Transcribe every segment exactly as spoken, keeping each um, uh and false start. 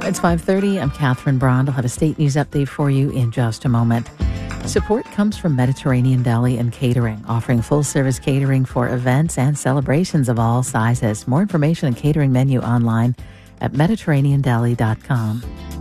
It's five thirty. I'm Catherine Brond. I'll have a state news update for you in just a moment. Support comes from Mediterranean Deli and Catering, offering full-service catering for events and celebrations of all sizes. More information and catering menu online at mediterranean deli dot com.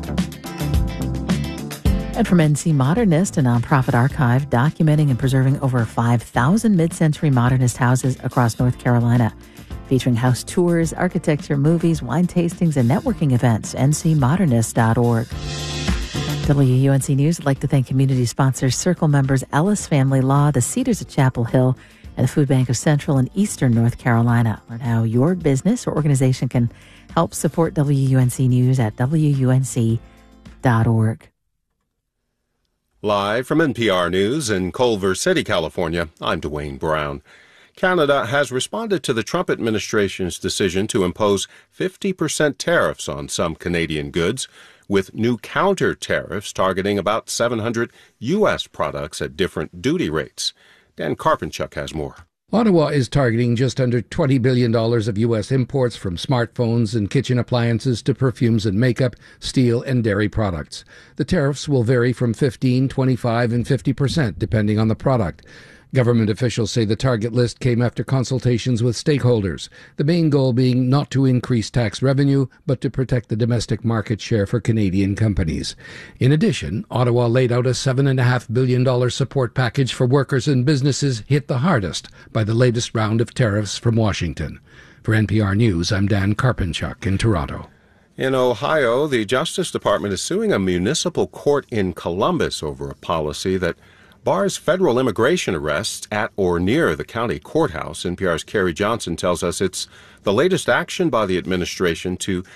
And from N C Modernist, a nonprofit archive documenting and preserving over five thousand mid-century modernist houses across North Carolina, featuring house tours, architecture, movies, wine tastings, and networking events. N C modernist dot org. W U N C News would like to thank community sponsors, Circle members, Ellis Family Law, the Cedars of Chapel Hill, and the Food Bank of Central and Eastern North Carolina. Learn how your business or organization can help support W U N C News at W U N C dot org. Live from N P R News in Culver City, California, I'm Dwayne Brown. Canada has responded to the Trump administration's decision to impose fifty percent tariffs on some Canadian goods, with new counter tariffs targeting about seven hundred U S products at different duty rates. Dan Karpenchuk has more. Ottawa is targeting just under twenty billion dollars of U S imports, from smartphones and kitchen appliances to perfumes and makeup, steel and dairy products. The tariffs will vary from fifteen, twenty-five and fifty percent depending on the product. Government officials say the target list came after consultations with stakeholders, the main goal being not to increase tax revenue, but to protect the domestic market share for Canadian companies. In addition, Ottawa laid out a seven point five billion dollars support package for workers and businesses hit the hardest by the latest round of tariffs from Washington. For N P R News, I'm Dan Karpenchuk in Toronto. In Ohio, the Justice Department is suing a municipal court in Columbus over a policy that bars federal immigration arrests at or near the county courthouse. N P R's Carrie Johnson tells us it's the latest action by the administration to